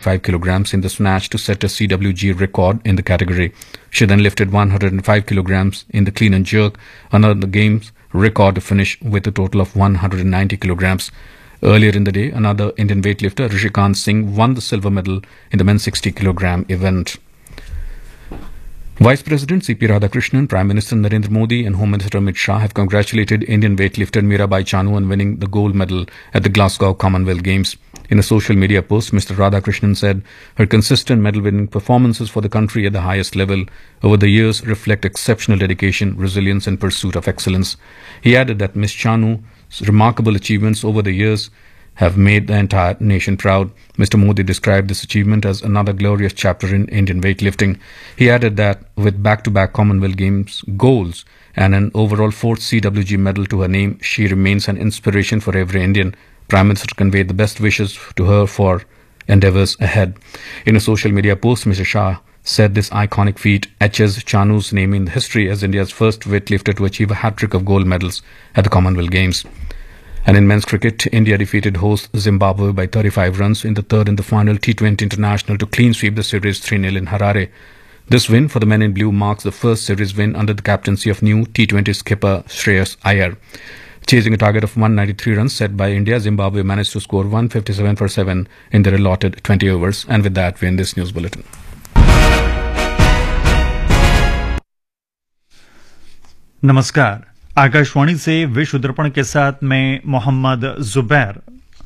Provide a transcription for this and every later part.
105 kilograms in the snatch to set a CWG record in the category. She then lifted 105 kilograms in the clean and jerk, another game's record to finish with a total of 190 kilograms. Earlier in the day, another Indian weightlifter, Rishikant Singh, won the silver medal in the men's 60 kilogram event. Vice President C.P. Radhakrishnan, Prime Minister Narendra Modi and Home Minister Amit Shah have congratulated Indian weightlifter Mirabai Chanu on winning the gold medal at the Glasgow Commonwealth Games. In a social media post, Mr. Radhakrishnan said her consistent medal-winning performances for the country at the highest level over the years reflect exceptional dedication, resilience and pursuit of excellence. He added that Ms. Chanu's remarkable achievements over the years have made the entire nation proud. Mr. Modi described this achievement as another glorious chapter in Indian weightlifting. He added that with back-to-back Commonwealth Games golds and an overall 4th CWG medal to her name, she remains an inspiration for every Indian. Prime Minister conveyed the best wishes to her for endeavours ahead. In a social media post, Mr. Shah said this iconic feat etches Chanu's name in history as India's first weightlifter to achieve a hat-trick of gold medals at the Commonwealth Games. And in men's cricket, India defeated host Zimbabwe by 35 runs in the third and the final T20 international to clean sweep the series 3-0 in Harare. This win for the men in blue marks the first series win under the captaincy of new T20 skipper Shreyas Iyer. Chasing a target of 193 runs set by India, Zimbabwe managed to score 157 for 7 in their allotted 20 overs. And with that, we end this news bulletin. नमस्कार, आकाशवाणी से विश्व दर्पण के साथ मैं मोहम्मद जुबैर।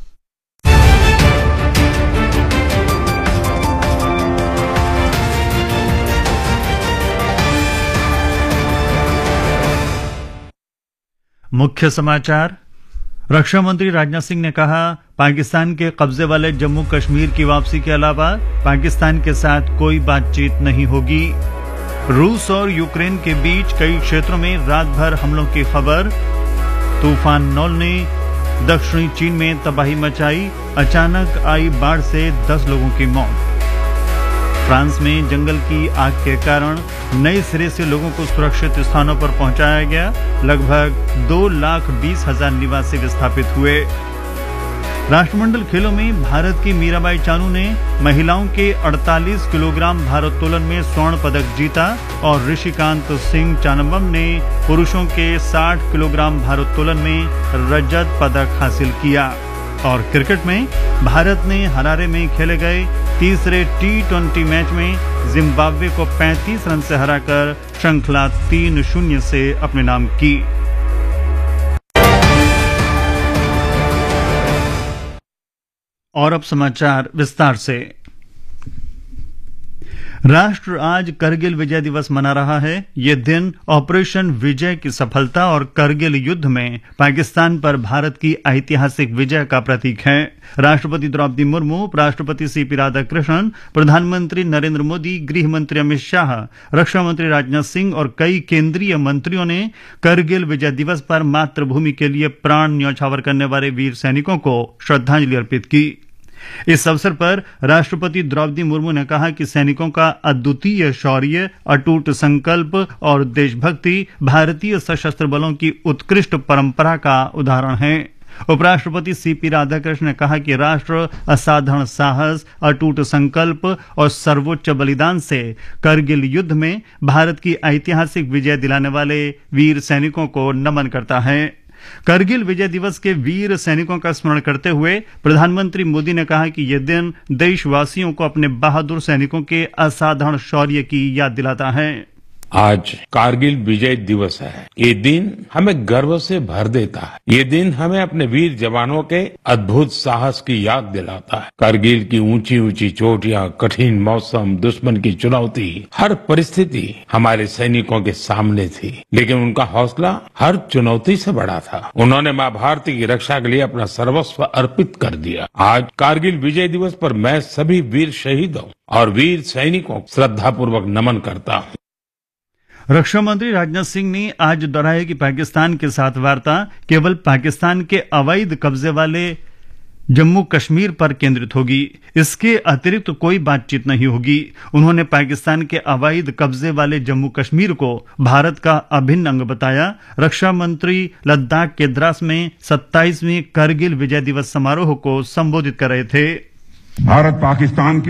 मुख्य समाचार। रक्षा मंत्री राजनाथ सिंह ने कहा, पाकिस्तान के कब्जे वाले जम्मू कश्मीर की वापसी के अलावा पाकिस्तान के साथ कोई बातचीत नहीं होगी। रूस और यूक्रेन के बीच कई क्षेत्रों में रात भर हमलों की खबर। तूफान नौल ने दक्षिणी चीन में तबाही मचाई, अचानक आई बाढ़ से 10 लोगों की मौत। फ्रांस में जंगल की आग के कारण नए सिरे से लोगों को सुरक्षित स्थानों पर पहुंचाया गया। लगभग 2,20,000 निवासी विस्थापित हुए। राष्ट्रमंडल खेलों में भारत की मीराबाई चानू ने महिलाओं के 48 किलोग्राम भारोत्तोलन में स्वर्ण पदक जीता और ऋषिकांत सिंह चानबम ने पुरुषों के 60 किलोग्राम भारोत्तोलन में रजत पदक हासिल किया। और क्रिकेट में भारत ने हरारे में खेले गए तीसरे T20 मैच में जिम्बाब्वे को 35 रन से हराकर श्रृंखला 3-0 से अपने नाम की। और अब समाचार विस्तार से। राष्ट्र आज करगिल विजय दिवस मना रहा है। ये दिन ऑपरेशन विजय की सफलता और करगिल युद्ध में पाकिस्तान पर भारत की ऐतिहासिक विजय का प्रतीक है। राष्ट्रपति द्रौपदी मुर्मू, उपराष्ट्रपति सीपी राधाकृष्णन, प्रधानमंत्री नरेंद्र मोदी, गृह मंत्री अमित शाह, रक्षा मंत्री राजनाथ सिंह और कई केंद्रीय मंत्रियों ने करगिल विजय दिवस पर मातृभूमि के लिए प्राण न्यौछावर करने वाले वीर सैनिकों को श्रद्धांजलि अर्पित की। इस अवसर पर राष्ट्रपति द्रौपदी मुर्मू ने कहा कि सैनिकों का अद्वितीय शौर्य, अटूट संकल्प और देशभक्ति भारतीय सशस्त्र बलों की उत्कृष्ट परंपरा का उदाहरण है। उपराष्ट्रपति सीपी राधाकृष्णन ने कहा कि राष्ट्र असाधारण साहस, अटूट संकल्प और सर्वोच्च बलिदान से करगिल युद्ध में भारत की ऐतिहासिक विजय दिलाने वाले वीर सैनिकों को नमन करता है। करगिल विजय दिवस के वीर सैनिकों का स्मरण करते हुए प्रधानमंत्री मोदी ने कहा कि यह दिन देशवासियों को अपने बहादुर सैनिकों के असाधारण शौर्य की याद दिलाता है। आज कारगिल विजय दिवस है। ये दिन हमें गर्व से भर देता है। ये दिन हमें अपने वीर जवानों के अद्भुत साहस की याद दिलाता है। कारगिल की ऊंची ऊंची चोटियां, कठिन मौसम, दुश्मन की चुनौती, हर परिस्थिति हमारे सैनिकों के सामने थी, लेकिन उनका हौसला हर चुनौती से बड़ा था। उन्होंने माँ भारती की रक्षा के लिए अपना सर्वस्व अर्पित कर दिया। आज कारगिल विजय दिवस पर मैं सभी वीर शहीदों और वीर सैनिकों को श्रद्धापूर्वक नमन करता हूँ। रक्षा मंत्री राजनाथ सिंह ने आज दोहराया कि पाकिस्तान के साथ वार्ता केवल पाकिस्तान के अवैध कब्जे वाले जम्मू कश्मीर पर केंद्रित होगी। इसके अतिरिक्त कोई बातचीत नहीं होगी। उन्होंने पाकिस्तान के अवैध कब्जे वाले जम्मू कश्मीर को भारत का अभिन्न अंग बताया। रक्षा मंत्री लद्दाख के द्रास में 27वें करगिल विजय दिवस समारोह को संबोधित कर रहे थे। भारत पाकिस्तान के